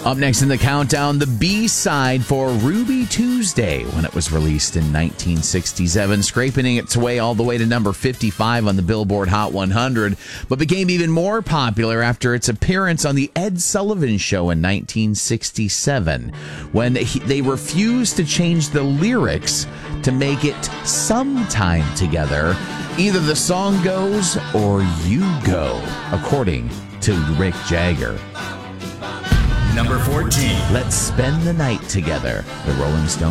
Up next in the countdown, the B-side for Ruby Tuesday when it was released in 1967, scraping its way all the way to number 55 on the Billboard Hot 100, but became even more popular after its appearance on the Ed Sullivan Show in 1967, when they refused to change the lyrics to make it Sometime Together. Either the song goes or you go, according to Rick Jagger. Number 14. Let's spend the night together. The Rolling Stones.